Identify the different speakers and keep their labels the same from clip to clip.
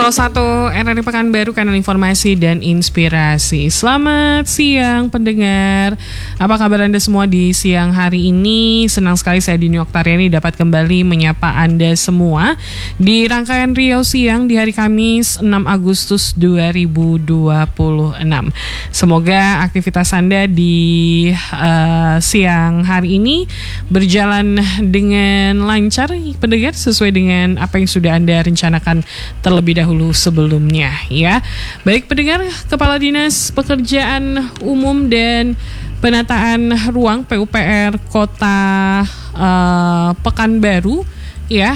Speaker 1: 101 RRI Pekanbaru, kanal informasi dan inspirasi. Selamat siang pendengar. Apa kabar Anda semua di siang hari ini? Senang sekali saya Dini Oktariani dapat kembali menyapa Anda semua di rangkaian Riau Siang di hari Kamis 6 Agustus 2026. Semoga aktivitas Anda di siang hari ini berjalan dengan lancar pendengar, sesuai dengan apa yang sudah Anda rencanakan terlebih dahulu sebelumnya ya. Baik pendengar, Kepala Dinas Pekerjaan Umum dan Penataan Ruang PUPR Kota Pekanbaru ya,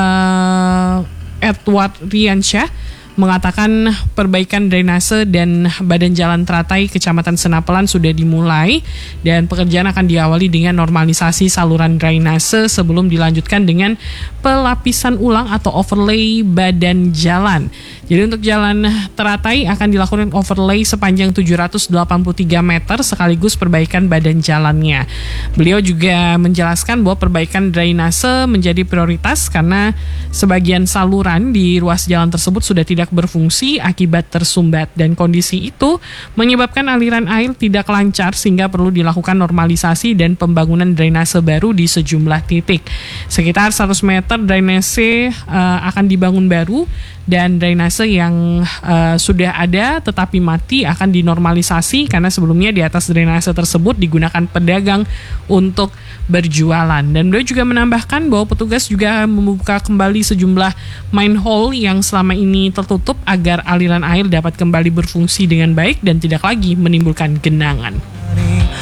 Speaker 1: Edward Riansyah mengatakan perbaikan drainase dan badan jalan teratai Kecamatan Senapelan sudah dimulai dan pekerjaan akan diawali dengan normalisasi saluran drainase sebelum dilanjutkan dengan pelapisan ulang atau overlay badan jalan. Jadi untuk jalan teratai akan dilakukan overlay sepanjang 783 meter sekaligus perbaikan badan jalannya. Beliau juga menjelaskan bahwa perbaikan drainase menjadi prioritas karena sebagian saluran di ruas jalan tersebut sudah tidak berfungsi akibat tersumbat dan kondisi itu menyebabkan aliran air tidak lancar sehingga perlu dilakukan normalisasi dan pembangunan drainase baru di sejumlah titik. Sekitar 100 meter drainase akan dibangun baru dan drainase yang sudah ada tetapi mati akan dinormalisasi karena sebelumnya di atas drainase tersebut digunakan pedagang untuk berjualan. Dan beliau juga menambahkan bahwa petugas juga membuka kembali sejumlah manhole yang selama ini tertutup agar aliran air dapat kembali berfungsi dengan baik dan tidak lagi menimbulkan genangan.